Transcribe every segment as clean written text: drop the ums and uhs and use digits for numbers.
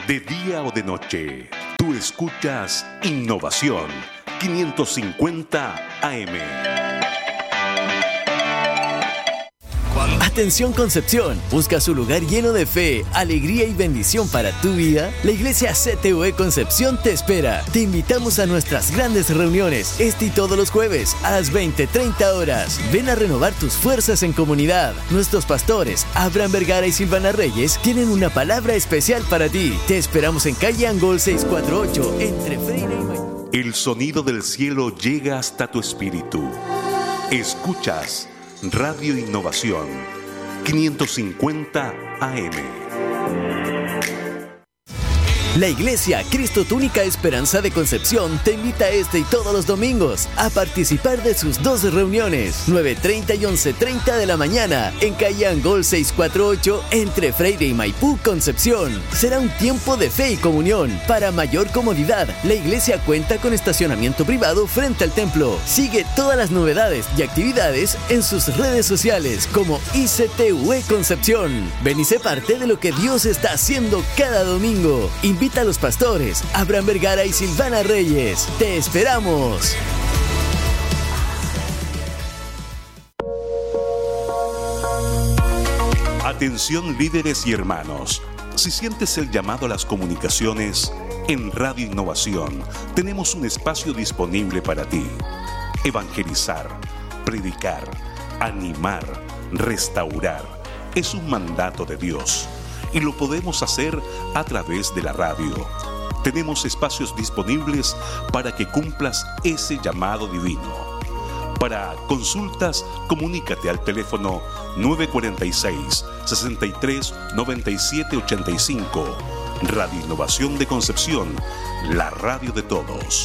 De día o de noche, tú escuchas Innovación 550 AM. Atención Concepción, ¿buscas un lugar lleno de fe, alegría y bendición para tu vida? La Iglesia CTUE Concepción te espera. Te invitamos a nuestras grandes reuniones, y todos los jueves a las 20:30 horas. Ven a renovar tus fuerzas en comunidad. Nuestros pastores, Abraham Vergara y Silvana Reyes, tienen una palabra especial para ti. Te esperamos en calle Angol 648, entre Freire y Maipú. El sonido del cielo llega hasta tu espíritu. Escuchas Radio Innovación 550 AM. La Iglesia Cristo Tu Única Esperanza de Concepción te invita este y todos los domingos a participar de sus 2 reuniones, 9:30 y 11:30 de la mañana, en calle Angol 648, entre Freire y Maipú, Concepción. Será un tiempo de fe y comunión. Para mayor comodidad, la iglesia cuenta con estacionamiento privado frente al templo. Sigue todas las novedades y actividades en sus redes sociales como ICTUE Concepción. Ven y sé parte de lo que Dios está haciendo cada domingo. Invita a los pastores, Abraham Vergara y Silvana Reyes. ¡Te esperamos! Atención líderes y hermanos. Si sientes el llamado a las comunicaciones, en Radio Innovación tenemos un espacio disponible para ti. Evangelizar, predicar, animar, restaurar. Es un mandato de Dios. Y lo podemos hacer a través de la radio. Tenemos espacios disponibles para que cumplas ese llamado divino. Para consultas, comunícate al teléfono 946-63-9785. Radio Innovación de Concepción, la radio de todos.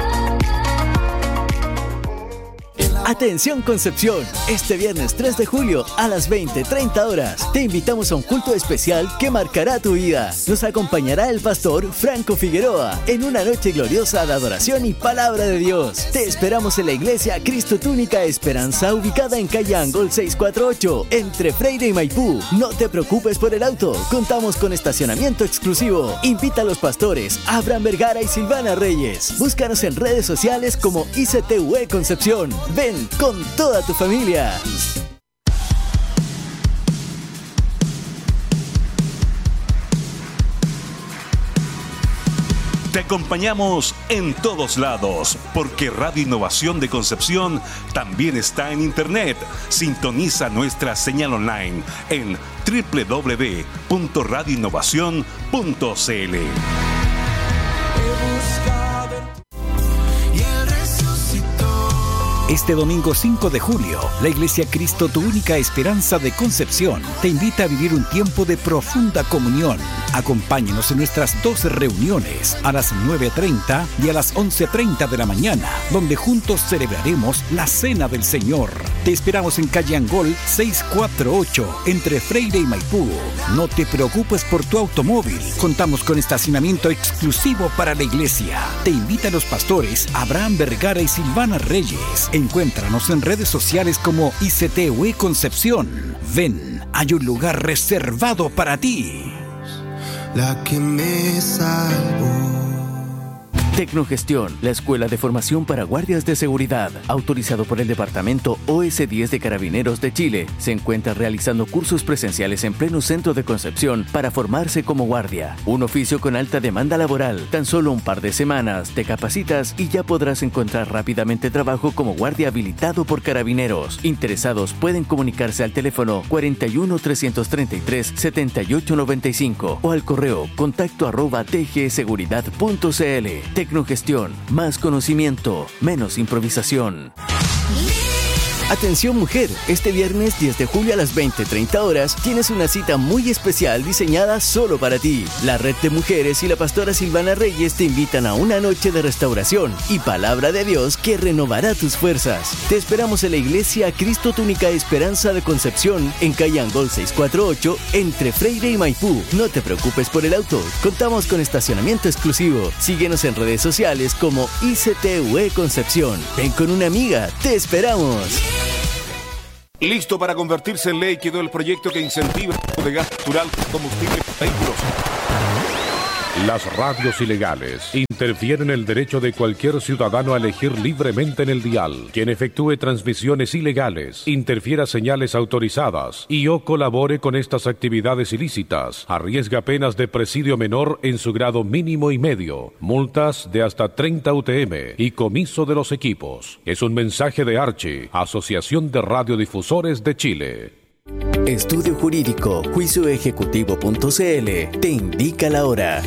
Atención Concepción, este viernes 3 de julio a las 20:30 horas te invitamos a un culto especial que marcará tu vida. Nos acompañará el pastor Franco Figueroa en una noche gloriosa de adoración y palabra de Dios. Te esperamos en la Iglesia Cristo Tu Única Esperanza, ubicada en calle Angol 648, entre Freire y Maipú. No te preocupes por el auto, contamos con estacionamiento exclusivo. Invita a los pastores Abraham Vergara y Silvana Reyes. Búscanos en redes sociales como ICTUE Concepción. Ven con toda tu familia. Te acompañamos en todos lados, porque Radio Innovación de Concepción también está en Internet. Sintoniza nuestra señal online en www.radioinnovacion.cl. Este domingo 5 de julio, la Iglesia Cristo Tu Única Esperanza de Concepción te invita a vivir un tiempo de profunda comunión. Acompáñenos en nuestras 2 reuniones, a las 9:30 y a las 11:30 de la mañana, donde juntos celebraremos la Cena del Señor. Te esperamos en calle Angol 648, entre Freire y Maipú. No te preocupes por tu automóvil, contamos con estacionamiento exclusivo para la iglesia. Te invitan los pastores Abraham Vergara y Silvana Reyes. Encuéntranos en redes sociales como ICTUE Concepción. Ven, hay un lugar reservado para ti. La que me salvó. Tecnogestión, la escuela de formación para guardias de seguridad, autorizado por el Departamento OS10 de Carabineros de Chile, se encuentra realizando cursos presenciales en pleno centro de Concepción para formarse como guardia. Un oficio con alta demanda laboral. Tan solo un par de semanas te capacitas y ya podrás encontrar rápidamente trabajo como guardia habilitado por Carabineros. Interesados pueden comunicarse al teléfono 41 333 7895 o al correo contacto@tgseguridad.cl. Tecnogestión, más conocimiento, menos improvisación. Atención mujer, este viernes 10 de julio a las 20:30 horas tienes una cita muy especial diseñada solo para ti. La Red de Mujeres y la pastora Silvana Reyes te invitan a una noche de restauración y palabra de Dios que renovará tus fuerzas. Te esperamos en la Iglesia Cristo Tu Única Esperanza de Concepción, en calle Angol 648, entre Freire y Maipú. No te preocupes por el auto, contamos con estacionamiento exclusivo. Síguenos en redes sociales como ICTUE Concepción. Ven con una amiga, te esperamos. Listo para convertirse en ley quedó el proyecto que incentiva el uso de gas natural como combustible para vehículos. Las radios ilegales interfieren en el derecho de cualquier ciudadano a elegir libremente en el dial. Quien efectúe transmisiones ilegales, interfiera señales autorizadas y o colabore con estas actividades ilícitas, arriesga penas de presidio menor en su grado mínimo y medio, multas de hasta 30 UTM y comiso de los equipos. Es un mensaje de Archi, Asociación de Radiodifusores de Chile. Estudio Jurídico, juicioejecutivo.cl te indica la hora.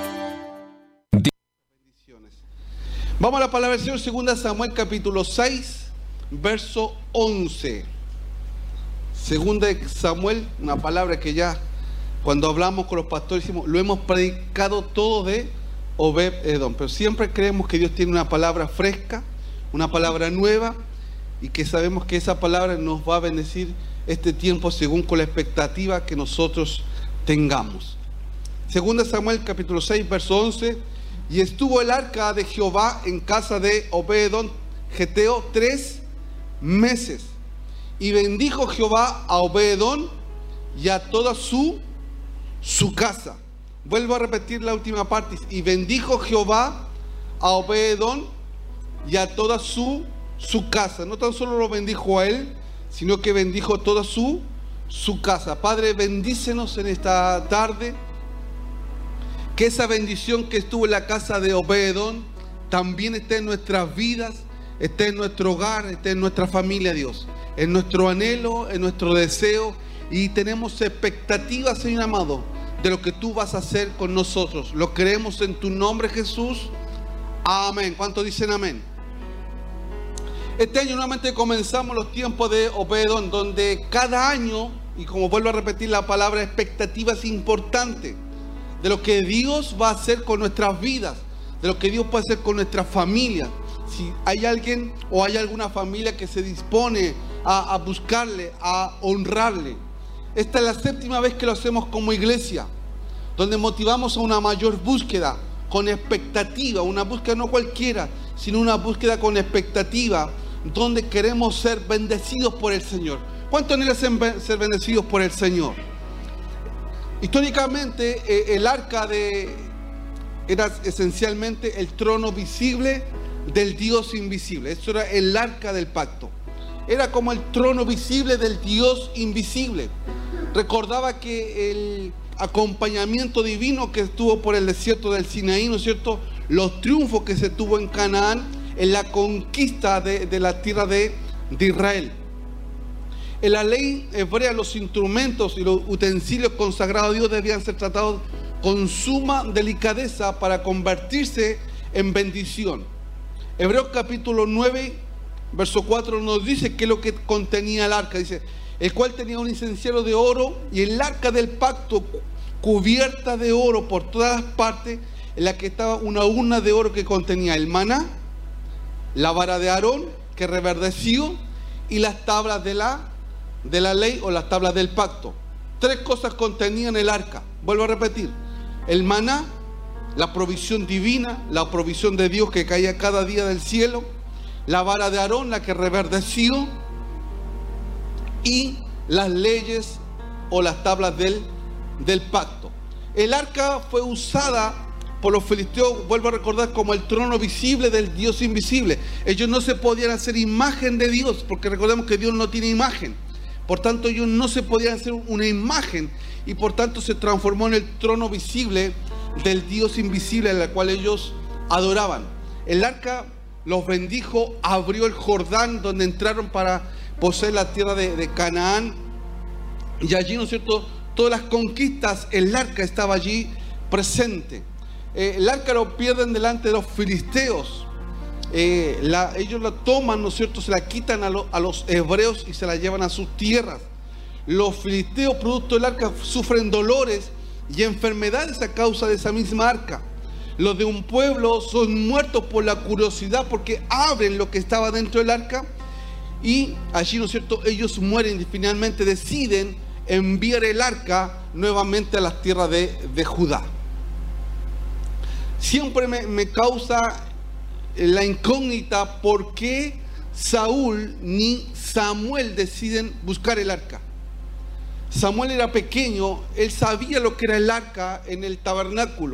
Vamos a la palabra del Señor, 2 Samuel capítulo 6, verso 11. 2 Samuel, una palabra que ya cuando hablamos con los pastores decimos, lo hemos predicado todo de Obed-Edom, pero siempre creemos que Dios tiene una palabra fresca, una palabra nueva, y que sabemos que esa palabra nos va a bendecir este tiempo según con la expectativa que nosotros tengamos. 2 Samuel capítulo 6, verso 11. Y estuvo el arca de Jehová en casa de Obed-Edom Geteo 3 meses. Y bendijo Jehová a Obed-Edom y a toda su casa. Vuelvo a repetir la última parte. Y bendijo Jehová a Obed-Edom y a toda su casa. No tan solo lo bendijo a él, sino que bendijo toda su casa. Padre, bendícenos en esta tarde. Que esa bendición que estuvo en la casa de Obed-Edom también esté en nuestras vidas, esté en nuestro hogar, esté en nuestra familia, Dios. En nuestro anhelo, en nuestro deseo. Y tenemos expectativas, Señor amado, de lo que tú vas a hacer con nosotros. Lo creemos en tu nombre, Jesús. Amén. ¿Cuántos dicen amén? Este año nuevamente comenzamos los tiempos de Obed-Edom, donde cada año, y como vuelvo a repetir la palabra, expectativa es importante. De lo que Dios va a hacer con nuestras vidas, de lo que Dios puede hacer con nuestra familia. Si hay alguien o hay alguna familia que se dispone a buscarle, a honrarle. Esta es la 7ª vez que lo hacemos como iglesia, donde motivamos a una mayor búsqueda con expectativa, una búsqueda no cualquiera, sino una búsqueda con expectativa, donde queremos ser bendecidos por el Señor. ¿Cuántos anhelan ser bendecidos por el Señor? Históricamente el arca era esencialmente el trono visible del Dios invisible. Eso era el arca del pacto. Era como el trono visible del Dios invisible. Recordaba que el acompañamiento divino que estuvo por el desierto del Sinaí, ¿no es cierto? Los triunfos que se tuvo en Canaán en la conquista de la tierra de Israel. En la ley hebrea, los instrumentos y los utensilios consagrados a Dios debían ser tratados con suma delicadeza para convertirse en bendición. Hebreos capítulo 9, verso 4 nos dice qué es lo que contenía el arca. Dice, el cual tenía un incensario de oro y el arca del pacto cubierta de oro por todas partes, en la que estaba una urna de oro que contenía el maná, la vara de Aarón que reverdeció y las tablas de la ley o las tablas del pacto. 3 cosas contenían el arca. Vuelvo a repetir: el maná, la provisión divina, la provisión de Dios que caía cada día del cielo, la vara de Aarón, la que reverdeció, y las leyes o las tablas del pacto. El arca fue usada por los filisteos, vuelvo a recordar, como el trono visible del Dios invisible. Ellos no se podían hacer imagen de Dios, porque recordemos que Dios no tiene imagen. Por tanto, ellos no se podían hacer una imagen, y por tanto se transformó en el trono visible del Dios invisible, al cual ellos adoraban. El arca los bendijo, abrió el Jordán, donde entraron para poseer la tierra de Canaán, y allí, ¿no es cierto?, todas las conquistas, el arca estaba allí presente. El arca lo pierden delante de los filisteos. Ellos la toman, ¿no es cierto?, se la quitan a los hebreos y se la llevan a sus tierras. Los filisteos, producto del arca, sufren dolores y enfermedades a causa de esa misma arca. Los de un pueblo son muertos por la curiosidad, porque abren lo que estaba dentro del arca y allí, ¿no es cierto?, ellos mueren y finalmente deciden enviar el arca nuevamente a las tierras de Judá. Siempre me causa la incógnita por qué Saúl ni Samuel deciden buscar el arca. Samuel era pequeño, él sabía lo que era el arca en el tabernáculo,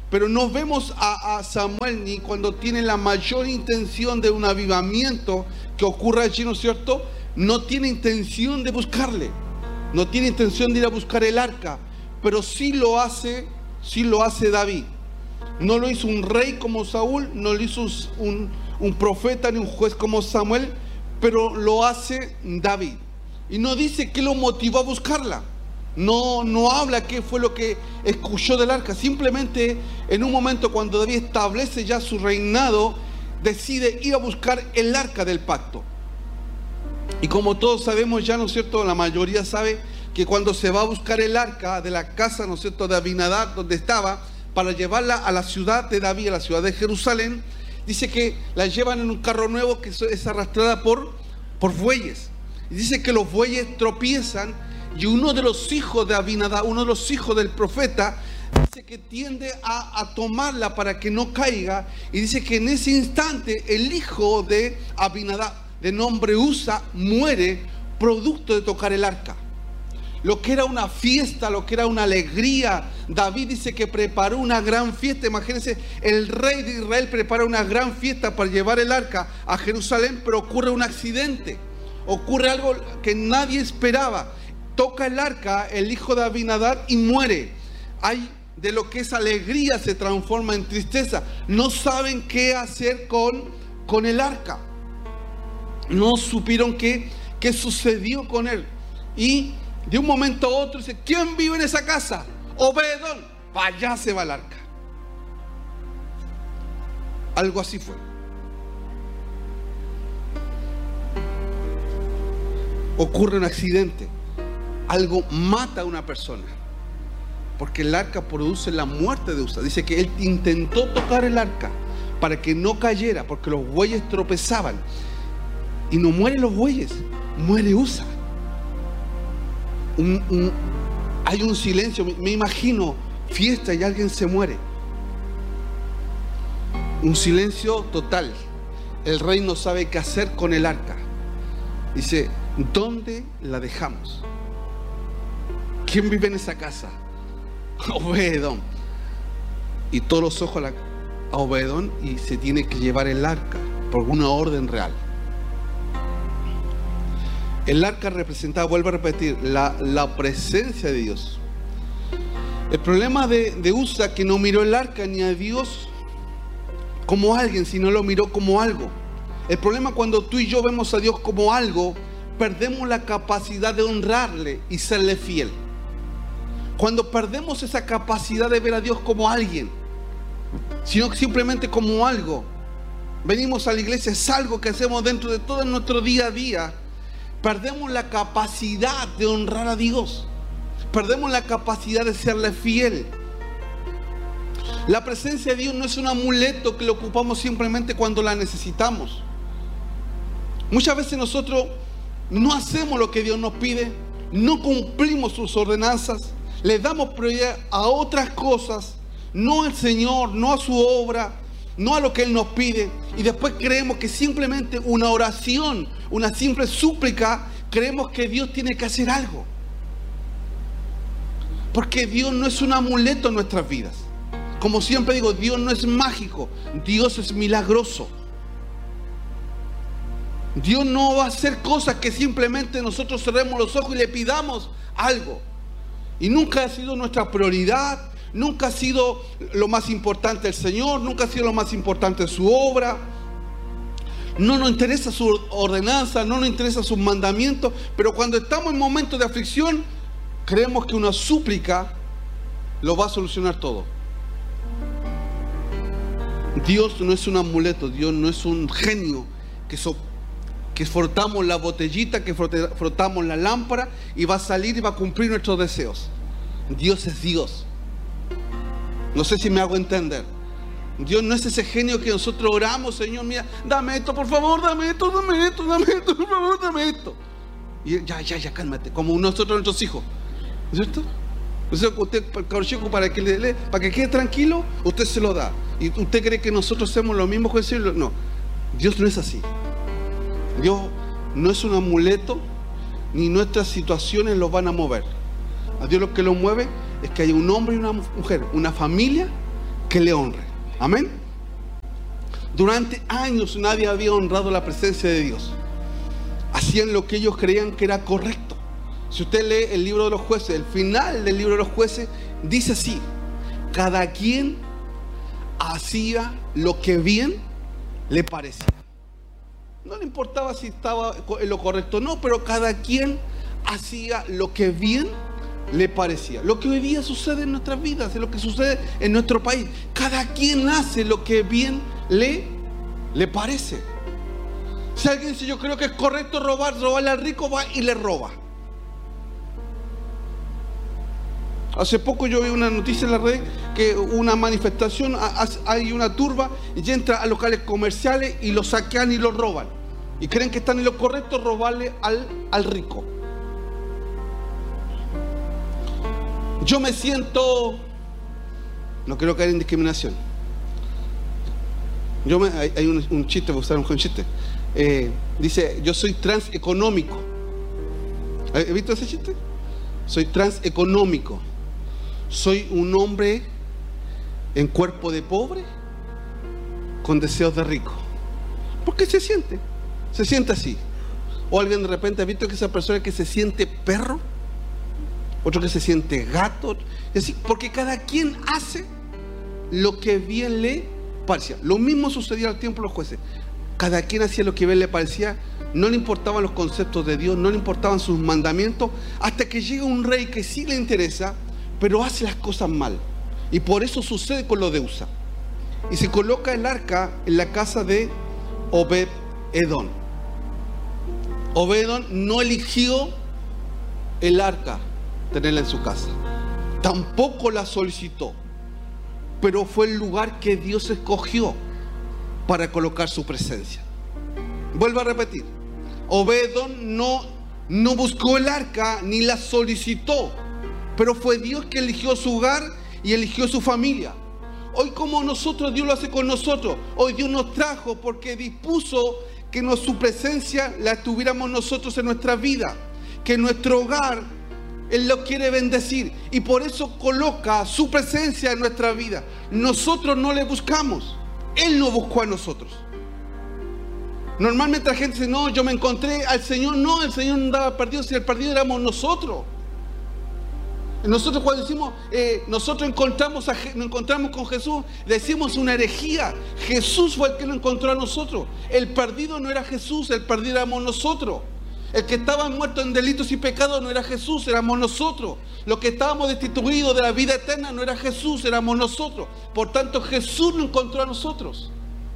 Pero no vemos a Samuel ni cuando tiene la mayor intención de un avivamiento que ocurra allí, ¿no es cierto? No tiene intención de buscarle, no tiene intención de ir a buscar el arca, pero sí lo hace David. No lo hizo un rey como Saúl, no lo hizo un profeta ni un juez como Samuel, pero lo hace David. Y no dice qué lo motivó a buscarla. No habla qué fue lo que escuchó del arca. Simplemente en un momento cuando David establece ya su reinado, decide ir a buscar el arca del pacto. Y como todos sabemos ya, ¿no es cierto? La mayoría sabe que cuando se va a buscar el arca de la casa, ¿no es cierto?, de Abinadab, donde estaba, para llevarla a la ciudad de David, a la ciudad de Jerusalén, dice que la llevan en un carro nuevo que es arrastrada por bueyes. Y dice que los bueyes tropiezan y uno de los hijos de Abinadab, uno de los hijos del profeta, dice que tiende a tomarla para que no caiga. Y dice que en ese instante el hijo de Abinadab, de nombre Usa, muere producto de tocar el arca. Lo que era una fiesta, lo que era una alegría, David dice que preparó una gran fiesta. Imagínense, el rey de Israel prepara una gran fiesta para llevar el arca a Jerusalén, pero ocurre un accidente, ocurre algo que nadie esperaba. Toca el arca el hijo de Abinadab y muere. Hay de lo que es alegría se transforma en tristeza. No saben qué hacer con el arca. No supieron qué sucedió con él. Y de un momento a otro dice: ¿quién vive en esa casa? Obededón. Para allá se va el arca. Algo así fue. Ocurre un accidente. Algo mata a una persona, porque el arca produce la muerte de Usa. Dice que él intentó tocar el arca para que no cayera, porque los bueyes tropezaban. Y no mueren los bueyes, muere Usa. Hay un silencio, me imagino fiesta y alguien se muere. Un silencio total. El rey no sabe qué hacer con el arca. Dice: ¿dónde la dejamos? ¿Quién vive en esa casa? Obededón. Y todos los ojos a Obededón, y se tiene que llevar el arca por una orden real. El arca representaba, vuelvo a repetir, la presencia de Dios. El problema de Usa, que no miró el arca ni a Dios como alguien, sino lo miró como algo. El problema cuando tú y yo vemos a Dios como algo, perdemos la capacidad de honrarle y serle fiel. Cuando perdemos esa capacidad de ver a Dios como alguien, sino simplemente como algo, venimos a la iglesia, es algo que hacemos dentro de todo nuestro día a día, perdemos la capacidad de honrar a Dios, perdemos la capacidad de serle fiel. La presencia de Dios no es un amuleto que lo ocupamos simplemente cuando la necesitamos. Muchas veces nosotros no hacemos lo que Dios nos pide, no cumplimos sus ordenanzas, le damos prioridad a otras cosas, no al Señor, no a su obra, no a lo que Él nos pide. Y después creemos que simplemente una oración, una simple súplica, creemos que Dios tiene que hacer algo. Porque Dios no es un amuleto en nuestras vidas. Como siempre digo, Dios no es mágico, Dios es milagroso. Dios no va a hacer cosas que simplemente nosotros cerremos los ojos y le pidamos algo. Y nunca ha sido nuestra prioridad, nunca ha sido lo más importante el Señor, nunca ha sido lo más importante su obra. No nos interesa su ordenanza, no nos interesa sus mandamientos, pero cuando estamos en momentos de aflicción, creemos que una súplica lo va a solucionar todo. Dios no es un amuleto, Dios no es un genio que frotamos la botellita, que frotamos la lámpara y va a salir y va a cumplir nuestros deseos. Dios es Dios. No sé si me hago entender. Dios no es ese genio que nosotros oramos: Señor, mira, dame esto, por favor, dame esto, dame esto, dame esto, por favor, dame esto. Y ya, cálmate, como nosotros, nuestros hijos, ¿no es cierto? Entonces usted, para que quede tranquilo, usted se lo da. ¿Y usted cree que nosotros hacemos lo mismo con el Señor? No, Dios no es así. Dios no es un amuleto, ni nuestras situaciones lo van a mover. A Dios lo que lo mueve es que haya un hombre y una mujer, una familia que le honre. Amén. Durante años nadie había honrado la presencia de Dios. Hacían lo que ellos creían que era correcto. Si usted lee el libro de los jueces, el final del libro de los jueces dice así: cada quien hacía lo que bien le parecía. No le importaba si estaba en lo correcto o no, pero cada quien hacía lo que bien le parecía. Lo que hoy día sucede en nuestras vidas, es lo que sucede en nuestro país. Cada quien hace lo que bien le parece. Si alguien dice yo creo que es correcto robarle al rico, va y le roba. Hace poco yo vi una noticia en la red que una manifestación, hay una turba y entra a locales comerciales y lo saquean y lo roban. Y creen que están en lo correcto robarle al rico. Yo me siento, no quiero caer en discriminación. Hay un chiste, voy a usar un chiste. Dice, yo soy transeconómico. ¿Has visto ese chiste? Soy transeconómico. Soy un hombre en cuerpo de pobre con deseos de rico. ¿Por qué se siente? Se siente así. O alguien de repente ha visto que esa persona que se siente perro, otro que se siente gato, y así, porque cada quien hace lo que bien le parecía. Lo mismo sucedía al tiempo de los jueces. Cada quien hacía lo que bien le parecía. No le importaban los conceptos de Dios, no le importaban sus mandamientos, hasta que llega un rey que sí le interesa, pero hace las cosas mal. Y por eso sucede con lo de Usa. Y se coloca el arca en la casa de Obed-Edom. Obed-Edom no eligió el arca, tenerla en su casa. Tampoco la solicitó. Pero fue el lugar que Dios escogió para colocar su presencia. Vuelvo a repetir. Obed-Edom no buscó el arca ni la solicitó, pero fue Dios que eligió su hogar y eligió su familia. Hoy como nosotros, Dios lo hace con nosotros. Hoy Dios nos trajo porque dispuso que su presencia la tuviéramos nosotros en nuestra vida, que nuestro hogar Él lo quiere bendecir y por eso coloca su presencia en nuestra vida. Nosotros no le buscamos, Él nos buscó a nosotros. Normalmente la gente dice, no, yo me encontré al Señor. No, el Señor no andaba perdido, si el perdido éramos nosotros. Nosotros cuando decimos, nosotros nos encontramos con Jesús, decimos una herejía. Jesús fue el que nos encontró a nosotros. El perdido no era Jesús, el perdido éramos nosotros. El que estaba muerto en delitos y pecados no era Jesús, éramos nosotros. Los que estábamos destituidos de la vida eterna no era Jesús, éramos nosotros. Por tanto, Jesús nos encontró a nosotros.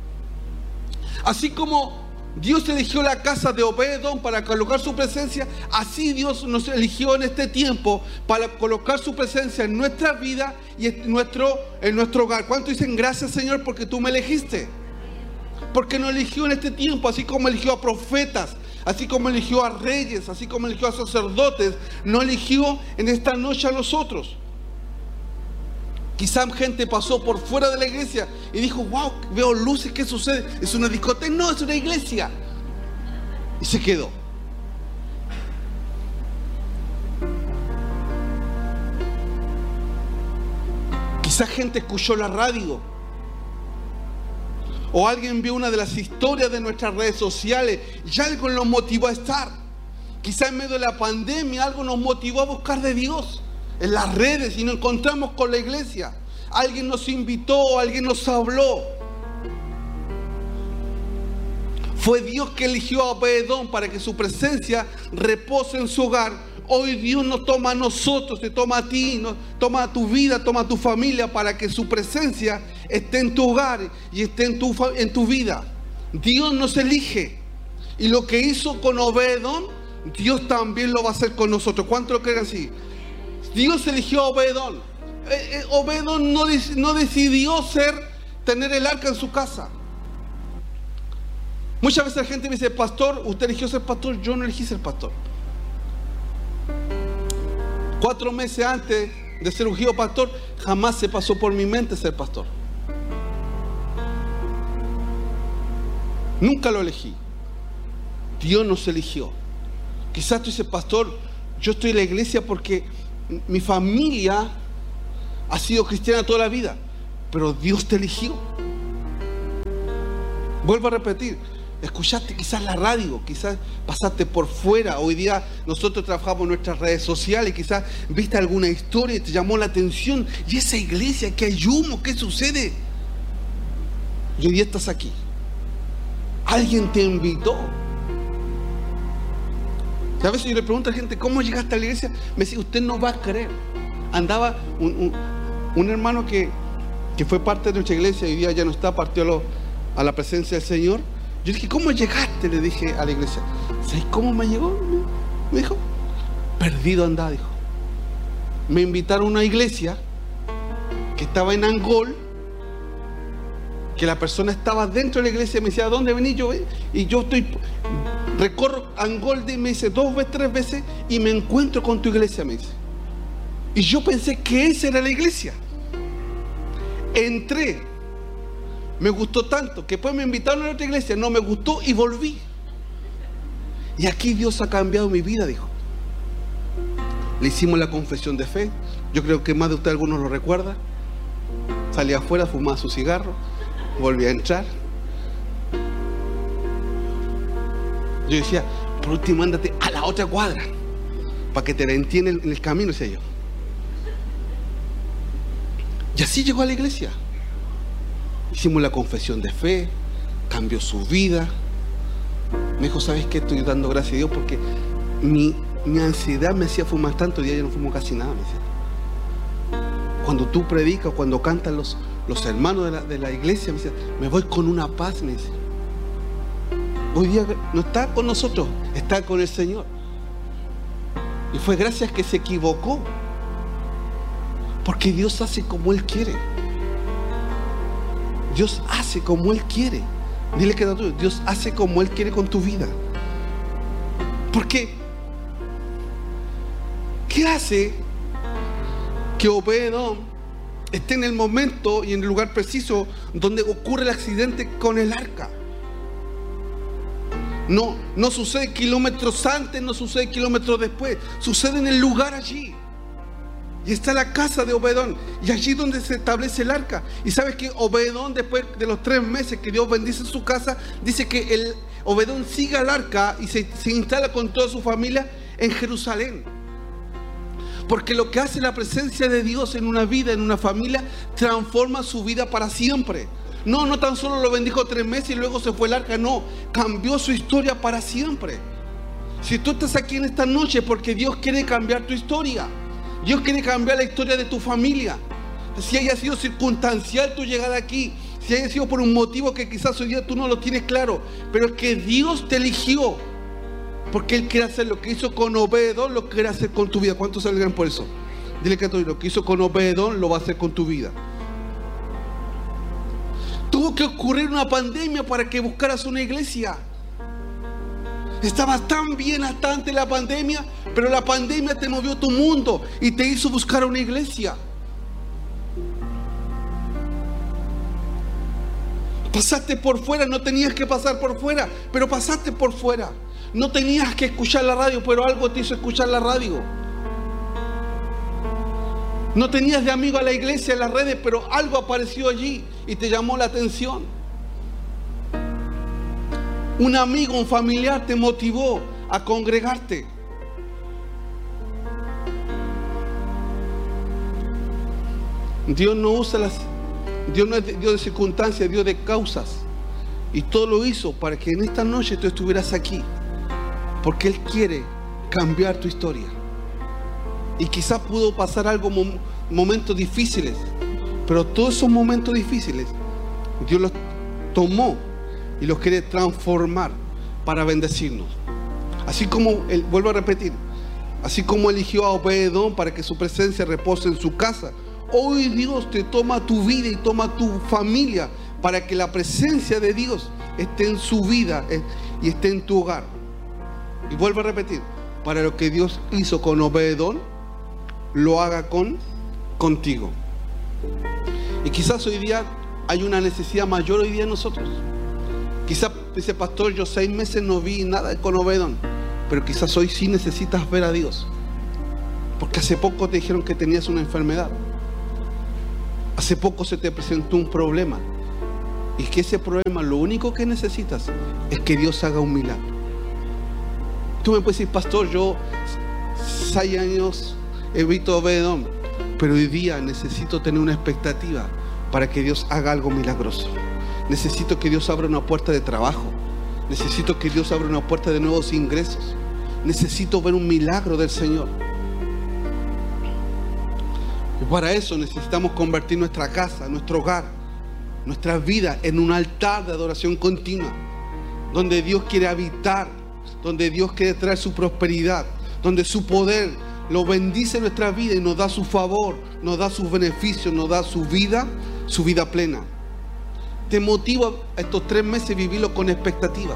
Así como Dios eligió la casa de Obed-Edom para colocar su presencia, así Dios nos eligió en este tiempo para colocar su presencia en nuestra vida y en nuestro hogar. ¿Cuántos dicen gracias, Señor, porque tú me elegiste? Porque nos eligió en este tiempo, así como eligió a profetas, así como eligió a reyes, así como eligió a sacerdotes, nos eligió en esta noche a nosotros. Quizá gente pasó por fuera de la iglesia y dijo, wow, veo luces, ¿qué sucede? ¿Es una discoteca? No, es una iglesia. Y se quedó. Quizá gente escuchó la radio. O alguien vio una de las historias de nuestras redes sociales y algo nos motivó a estar. Quizá en medio de la pandemia algo nos motivó a buscar de Dios en las redes y nos encontramos con la iglesia. Alguien nos invitó, alguien nos habló. Fue Dios que eligió a Obed-Edom para que su presencia repose en su hogar. Hoy Dios nos toma a nosotros, te toma a ti, toma a tu vida, toma a tu familia para que su presencia esté en tu hogar y esté en tu vida. Dios nos elige. Y lo que hizo con Obed-Edom, Dios también lo va a hacer con nosotros. ¿Cuántos lo creen así? Dios eligió a Obed-Edom. Obed-Edom no decidió tener el arca en su casa. Muchas veces la gente me dice, pastor, usted eligió ser pastor. Yo no elegí ser pastor. 4 meses antes de ser ungido pastor, jamás se pasó por mi mente ser pastor. Nunca lo elegí. Dios nos eligió. Quizás tú dices, pastor, yo estoy en la iglesia porque mi familia ha sido cristiana toda la vida. pero Dios te eligió. Vuelvo a repetir, escuchaste quizás la radio, quizás pasaste por fuera. Hoy día nosotros trabajamos en nuestras redes sociales, quizás viste alguna historia y te llamó la atención. Y esa iglesia, ¿qué hay humo? ¿Qué sucede? Y hoy día estás aquí. Alguien te invitó. Y a veces yo le pregunto a la gente, ¿cómo llegaste a la iglesia? Me dice, usted no va a creer. Andaba un hermano que fue parte de nuestra iglesia y hoy día ya no está, partió a la presencia del Señor. Yo dije, ¿cómo llegaste? Le dije a la iglesia. ¿Sabes cómo me llegó? Me dijo, perdido andaba, dijo. Me invitaron a una iglesia que estaba en Angol, que la persona estaba dentro de la iglesia y me decía, ¿a dónde venís? Y yo recorro Angol, me dice 2 veces, 3 veces y me encuentro con tu iglesia, me dice. Y yo pensé que esa era la iglesia. Entré, me gustó tanto que después me invitaron a otra iglesia, no me gustó y volví. Y aquí Dios ha cambiado mi vida, dijo. Le hicimos la confesión de fe. Yo creo que más de usted algunos lo recuerda. Salí afuera, fumaba su cigarro, volví a entrar. Yo decía, por último ándate a la otra cuadra para que te la entiendan en el camino, decía yo. Y así llegó a la iglesia. Hicimos la confesión de fe, cambió su vida. Me dijo, ¿sabes qué? Estoy dando gracias a Dios porque mi ansiedad me hacía fumar tanto, día ya no fumo casi nada, me decía. Cuando tú predicas, cuando cantan los hermanos de la iglesia, me decía, me voy con una paz, me dice. Hoy día no está con nosotros, está con el Señor. Y fue gracias que se equivocó. Porque Dios hace como Él quiere. Dios hace como Él quiere. Dile que Dios hace como Él quiere con tu vida. Porque ¿qué hace que Obed-Edom esté en el momento y en el lugar preciso donde ocurre el accidente con el arca? No sucede kilómetros antes, no sucede kilómetros después, sucede en el lugar allí. Y está la casa de Obed-Edom, y allí donde se establece el arca. Y sabes que Obed-Edom, después de los 3 meses que Dios bendice su casa, dice que Obed-Edom sigue al arca y se instala con toda su familia en Jerusalén. Porque lo que hace la presencia de Dios en una vida, en una familia, transforma su vida para siempre. No tan solo lo bendijo 3 meses y luego se fue el arca, no, cambió su historia para siempre. Si tú estás aquí en esta noche, porque Dios quiere cambiar tu historia. Dios quiere cambiar la historia de tu familia. Si haya sido circunstancial tu llegada aquí, si haya sido por un motivo que quizás hoy día tú no lo tienes claro, pero es que Dios te eligió, porque Él quiere hacer lo que hizo con Obed-Edom, lo quiere hacer con tu vida. ¿Cuántos se alegran por eso? Dile que lo que hizo con Obed-Edom lo va a hacer con tu vida. Tuvo que ocurrir una pandemia para que buscaras una iglesia. Estabas tan bien hasta antes de la pandemia, pero la pandemia te movió tu mundo y te hizo buscar una iglesia. Pasaste por fuera, no tenías que pasar por fuera, pero pasaste por fuera. No tenías que escuchar la radio, pero algo te hizo escuchar la radio. No tenías de amigo a la iglesia en las redes, pero algo apareció allí y te llamó la atención. Un amigo, un familiar te motivó a congregarte. Dios no usa Dios no es Dios de circunstancias, es Dios de causas. Y todo lo hizo para que en esta noche tú estuvieras aquí, porque Él quiere cambiar tu historia. Y quizás pudo pasar algo, momentos difíciles, pero todos esos momentos difíciles Dios los tomó y los quiere transformar para bendecirnos. Así como Él, vuelvo a repetir, así como eligió a Obed-Edom para que su presencia repose en su casa, hoy Dios te toma tu vida y toma tu familia para que la presencia de Dios esté en su vida y esté en tu hogar. Y vuelvo a repetir, para lo que Dios hizo con Obed-Edom, lo haga contigo. Y quizás hoy día hay una necesidad mayor hoy día en nosotros. Quizás dice, pastor, yo 6 meses no vi nada con Obed-Edom, pero quizás hoy sí necesitas ver a Dios, porque hace poco te dijeron que tenías una enfermedad. Hace poco se te presentó un problema. Y que ese problema, lo único que necesitas es que Dios haga un milagro. Tú me puedes decir, pastor, yo 6 años he visto a Obed-Edom, pero hoy día necesito tener una expectativa para que Dios haga algo milagroso. Necesito que Dios abra una puerta de trabajo. Necesito que Dios abra una puerta de nuevos ingresos. Necesito ver un milagro del Señor. Y para eso necesitamos convertir nuestra casa, nuestro hogar, nuestra vida en un altar de adoración continua, donde Dios quiere habitar, donde Dios quiere traer su prosperidad, donde su poder lo bendice nuestra vida y nos da su favor, nos da sus beneficios, nos da su vida plena. Te motiva estos 3 meses vivirlo con expectativas.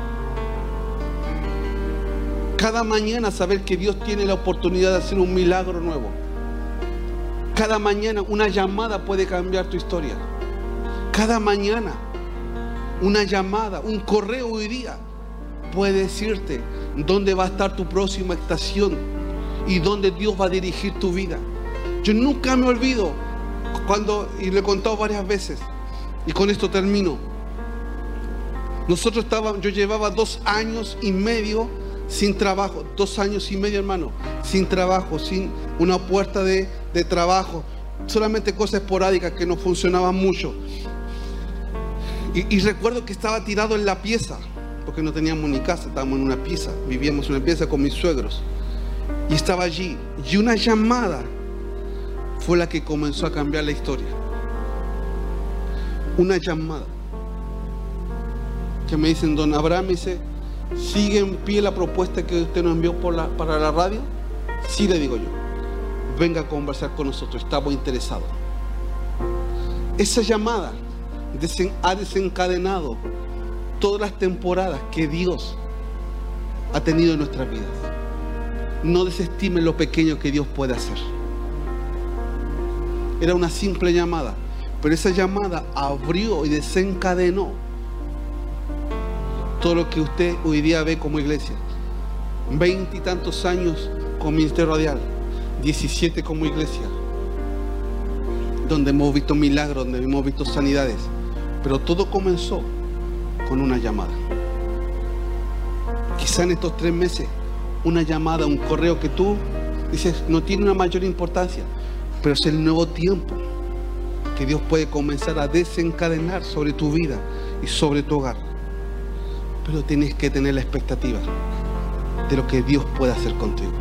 Cada mañana saber que Dios tiene la oportunidad de hacer un milagro nuevo. Cada mañana una llamada puede cambiar tu historia. Cada mañana una llamada, un correo hoy día puede decirte dónde va a estar tu próxima estación y dónde Dios va a dirigir tu vida. Yo nunca me olvido y lo he contado varias veces, y con esto termino. Yo llevaba 2 años y medio sin trabajo, 2 años y medio, hermano, sin trabajo, sin una puerta de trabajo, solamente cosas esporádicas que no funcionaban mucho. Y recuerdo que estaba tirado en la pieza, porque no teníamos ni casa, estábamos en una pieza, vivíamos en una pieza con mis suegros, y estaba allí, y una llamada fue la que comenzó a cambiar la historia. Una llamada que me dicen, don Abraham, me dice, ¿sigue en pie la propuesta que usted nos envió para la radio? Sí, le digo yo, venga a conversar con nosotros, estamos interesados. Esa llamada ha desencadenado todas las temporadas que Dios ha tenido en nuestras vidas. No desestimen lo pequeño que Dios puede hacer. Era una simple llamada, pero esa llamada abrió y desencadenó todo lo que usted hoy día ve como iglesia. 20 y tantos años con Ministerio Radial, 17 como iglesia, donde hemos visto milagros, donde hemos visto sanidades, pero todo comenzó con una llamada. Quizá en estos 3 meses, una llamada, un correo que tú dices no tiene una mayor importancia, pero es el nuevo tiempo que Dios puede comenzar a desencadenar sobre tu vida y sobre tu hogar. Pero tienes que tener la expectativa de lo que Dios puede hacer contigo.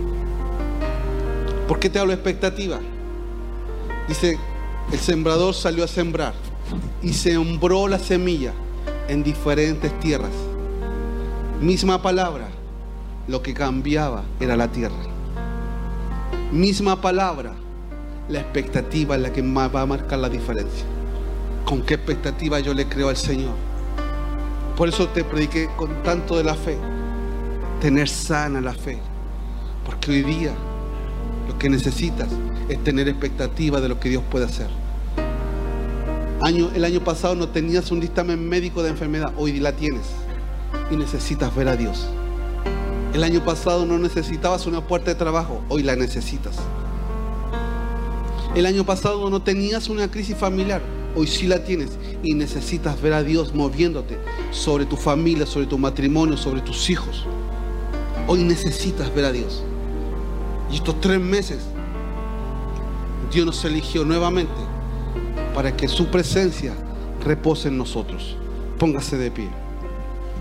¿Por qué te hablo de expectativa? Dice, el sembrador salió a sembrar y sembró la semilla en diferentes tierras. Misma palabra, lo que cambiaba era la tierra. Misma palabra, la expectativa es la que va a marcar la diferencia. ¿Con qué expectativa yo le creo al Señor? Por eso te prediqué con tanto de la fe. Tener sana la fe. Porque hoy día lo que necesitas es tener expectativa de lo que Dios puede hacer. El año pasado no tenías un dictamen médico de enfermedad, hoy la tienes y necesitas ver a Dios. El año pasado no necesitabas una puerta de trabajo, hoy la necesitas. El año pasado no tenías una crisis familiar, hoy sí la tienes y necesitas ver a Dios moviéndote sobre tu familia, sobre tu matrimonio, sobre tus hijos. Hoy necesitas ver a Dios. Y estos 3 meses Dios nos eligió nuevamente para que su presencia repose en nosotros. Póngase de pie.